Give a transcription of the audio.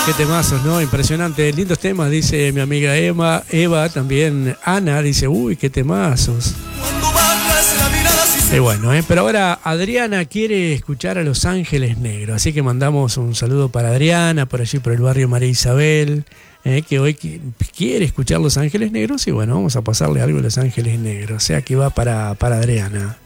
Qué temazos, ¿no? Impresionante, lindos temas, dice mi amiga Eva, también Ana, dice, uy, qué temazos. Y bueno, pero ahora Adriana quiere escuchar a Los Ángeles Negros, así que mandamos un saludo para Adriana, por allí por el barrio María Isabel, que hoy quiere escuchar Los Ángeles Negros, y bueno, vamos a pasarle algo a Los Ángeles Negros, o sea que va para Adriana.